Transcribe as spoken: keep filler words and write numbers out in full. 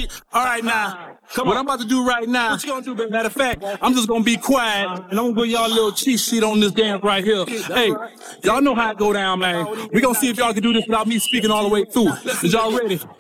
All right, now, Come what on. I'm about to do right now, what you gonna do, baby? Matter of fact, I'm just gonna be quiet, and I'm gonna give y'all a little cheat sheet on this dance right here. Hey, y'all know how it go down, man. We gonna see if y'all can do this without me speaking all the way through. Is y'all ready?